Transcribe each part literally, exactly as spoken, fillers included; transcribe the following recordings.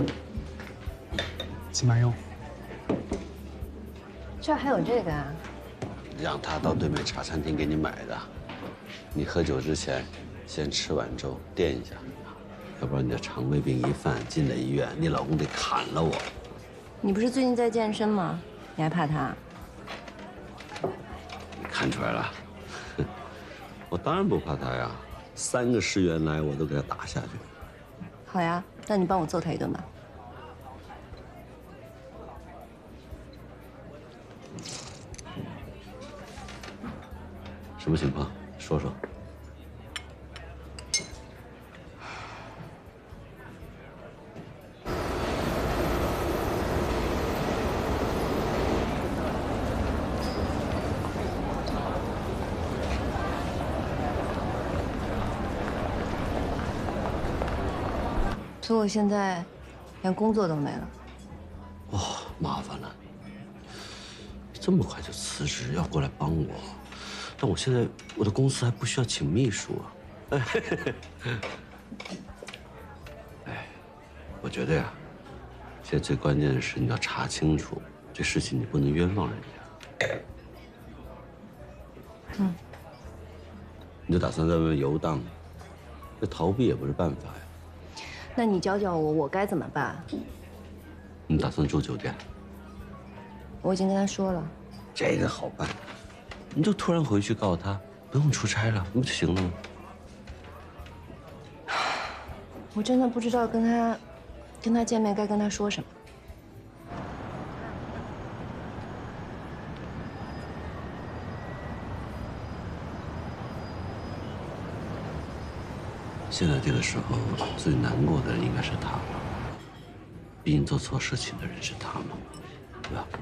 请慢用。 这儿还有这个啊？ 让他到对面茶餐厅给你买的。你喝酒之前，先吃碗粥垫一下，要不然你的肠胃病一犯进了医院，你老公得砍了我。 你不是最近在健身吗？你还怕他？ 你看出来了？我当然不怕他呀，三个市员来我都给他打下去。 好呀，那你帮我揍他一顿吧。 什么情况？说说。 所以我现在连工作都没了。 哇、哦，麻烦了！这么快就辞职，要过来帮我？但我现在我的公司还不需要请秘书啊。哎，我觉得呀，现在最关键的是你要查清楚这事情，你不能冤枉人家。 嗯。 你就打算在外面游荡，这逃避也不是办法呀。 那你教教我，我该怎么办？ 你打算住酒店？ 我已经跟他说了。 这个好办，你就突然回去告诉他，不用出差了，不就行了吗？ 我真的不知道跟他，跟他见面该跟他说什么。 现在这个时候最难过的人应该是他吧，毕竟做错事情的人是他嘛，对吧？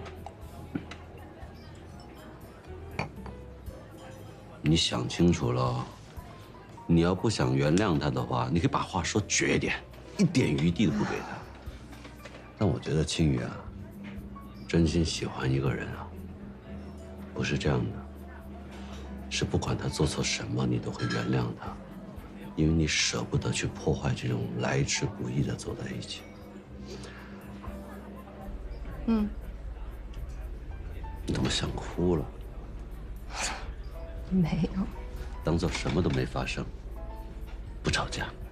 你想清楚了，你要不想原谅他的话，你可以把话说绝一点，一点余地都不给他。但我觉得青雨啊，真心喜欢一个人啊，不是这样的，是不管他做错什么，你都会原谅他。因为你舍不得去破坏这种来之不易的走在一起。 嗯。 你怎么想哭了？ 没有。 当做什么都没发生，不吵架。